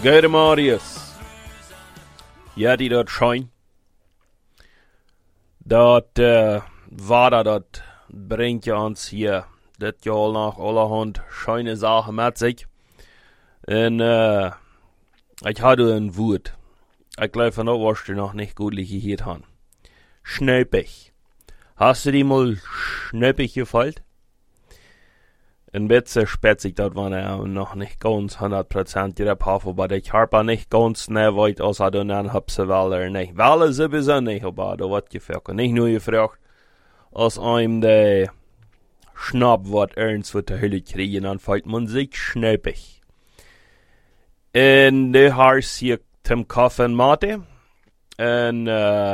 Gede Marius. Ja, die dort schein. Dat Vader, dat bringt ja uns hier dit Jahr nach allerhand schöne Sachen mit sich. Und ich hatte ein Wut. Ich glaube von was du noch nicht gut gehört haben. Schnöpig. Hast du die mal schnöpig gefällt? Ein bisschen spätzig, das war noch nicht ganz 100% der Paar, aber ich habe nicht ganz ne weit, als du dann habse weil nicht. Weil es sowieso nicht, aber da wird gefragt. Nicht nur gefragt, als einem der Schnapp wird ernst wird der Hölle kriegen, dann fällt man sich schnöpig. Und du hast hier zum Kaffee und Mate. Und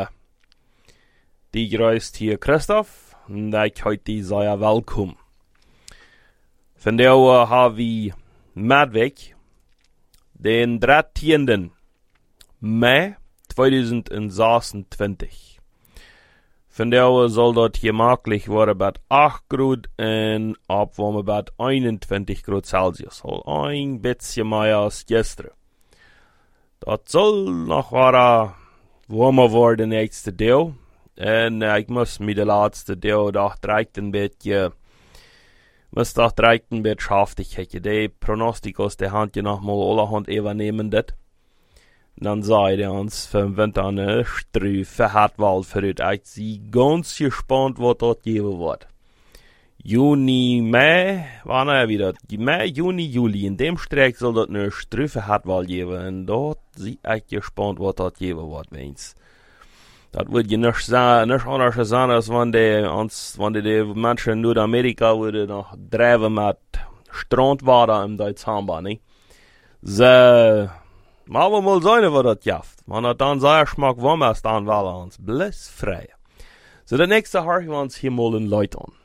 die grüßt hier Christoph. Und ich heute die sehr willkommen. Von der haben wir Madweg, den 13. Mai 2026. Von der soll dort gemaklich worden bei 8 Grad und Abwärme bei 21 Grad Celsius. Ein bisschen mehr als gestern. Das soll noch warmer worden nächste Tag. Und ich muss mit der letzten Tag doch direkt ein bisschen schaftig hätte. Die Pronostikos, die Hand ja noch mal allerhand übernehmen das. Dann sei der uns für den Winter eine Strüfe hat Wahl für das. Ich sie ganz gespannt, was dort geben wird. Juni, Mai, wann er wieder? Mai, Juni, Juli. In dem Streck soll dort eine Strüfe hat Wahl geben. Und dort sie ich gespannt, was dort geben wird, wenn's. Das wird ja nicht anders sein, als wenn die Menschen in Nordamerika würden noch treiben mit Strandwasser im Deutschland, nicht? So, mal wir mal sehen, was das gibt. Wenn das dann sehr schmack warm ist, dann wollen wir uns bloß frei. So, der nächste hören wir uns hier mal in Leute an.